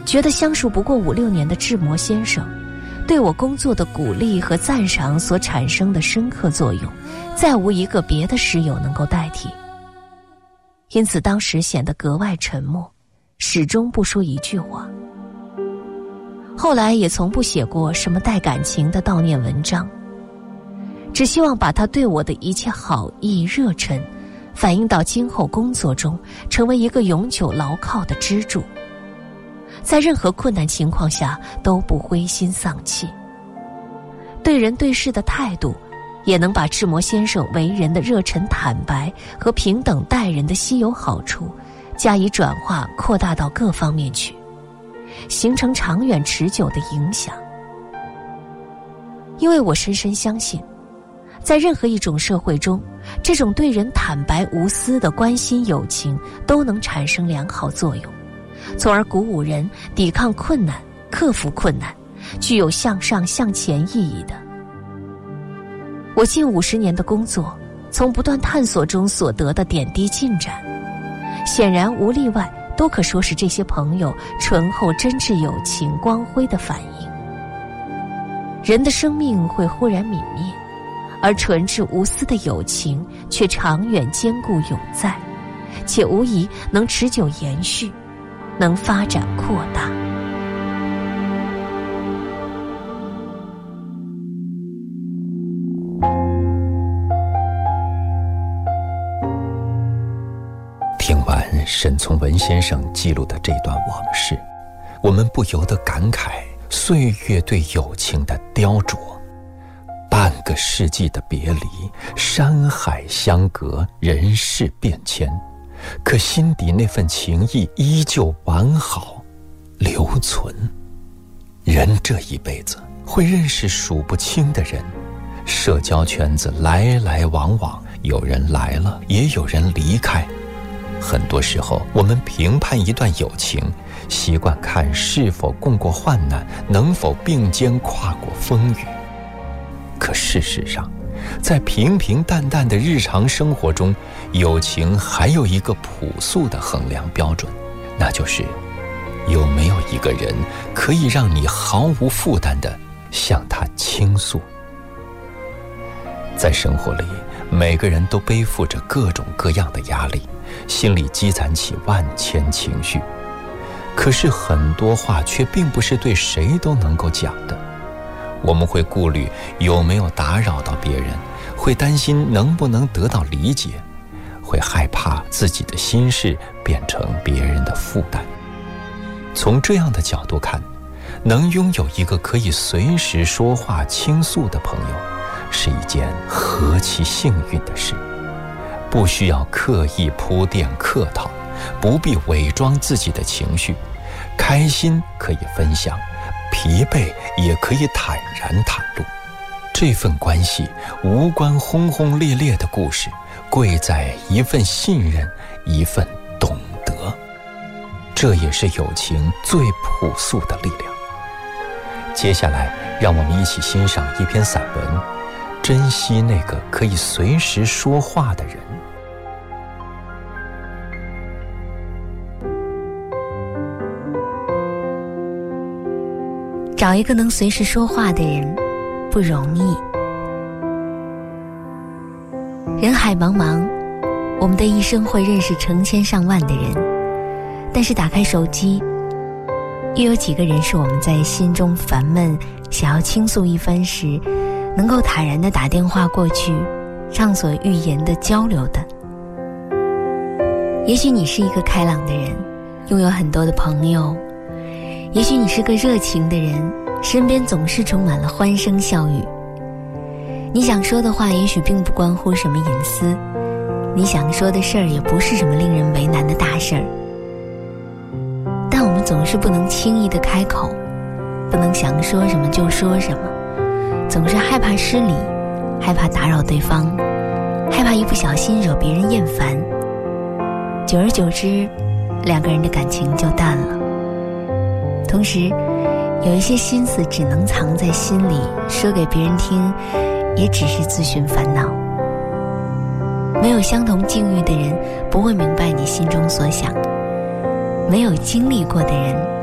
觉得相处不过5、6年的志摩先生对我工作的鼓励和赞赏所产生的深刻作用，再无一个别的师友能够代替。因此当时显得格外沉默，始终不说一句话。后来也从不写过什么带感情的悼念文章，只希望把他对我的一切好意热忱反映到今后工作中，成为一个永久牢靠的支柱，在任何困难情况下都不灰心丧气。对人对事的态度也能把志摩先生为人的热忱坦白和平等待人的稀有好处加以转化扩大到各方面去，形成长远持久的影响。因为我深深相信，在任何一种社会中，这种对人坦白无私的关心友情都能产生良好作用，从而鼓舞人抵抗困难、克服困难，具有向上向前意义的。我近50年的工作，从不断探索中所得的点滴进展，显然无例外都可说是这些朋友醇厚真挚友情光辉的反应。人的生命会忽然泯灭，而纯挚无私的友情却长远坚固永在，且无疑能持久延续，能发展扩大。 听完沈从文先生记录的这段往事，我们不由得感慨岁月对友情的雕琢。半个世纪的别离，山海相隔，人事变迁，可心底那份情谊依旧完好留存。人这一辈子会认识数不清的人，社交圈子来来往往，有人来了，也有人离开。很多时候我们评判一段友情，习惯看是否共过患难，能否并肩跨过风雨。可事实上，在平平淡淡的日常生活中，友情还有一个朴素的衡量标准，那就是有没有一个人可以让你毫无负担地向他倾诉。在生活里，每个人都背负着各种各样的压力，心里积攒起万千情绪，可是很多话却并不是对谁都能够讲的。我们会顾虑有没有打扰到别人，会担心能不能得到理解，会害怕自己的心事变成别人的负担。从这样的角度看，能拥有一个可以随时说话倾诉的朋友，是一件何其幸运的事。不需要刻意铺垫客套，不必伪装自己的情绪，开心可以分享，疲惫也可以坦然袒露。这份关系无关轰轰烈烈的故事，贵在一份信任，一份懂得。这也是友情最朴素的力量。接下来让我们一起欣赏一篇散文，珍惜那个可以随时说话的人。 找一个能随时说话的人不容易。人海茫茫，我们的一生会认识成千上万的人，但是打开手机，又有几个人是我们在心中烦闷想要倾诉一番时能够坦然地打电话过去畅所欲言地交流的。也许你是一个开朗的人，拥有很多的朋友，也许你是个热情的人，身边总是充满了欢声笑语。你想说的话也许并不关乎什么隐私，你想说的事儿也不是什么令人为难的大事儿，但我们总是不能轻易地开口，不能想说什么就说什么，总是害怕失礼，害怕打扰对方，害怕一不小心惹别人厌烦。久而久之，两个人的感情就淡了。同时有一些心思只能藏在心里，说给别人听也只是自寻烦恼。没有相同境遇的人不会明白你心中所想，没有经历过的人